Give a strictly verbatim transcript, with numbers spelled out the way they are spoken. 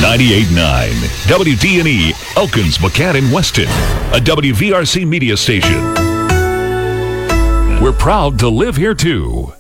ninety-eight point nine W D N E, Elkins, McCann, and Weston, a W V R C media station. We're proud to live here, too.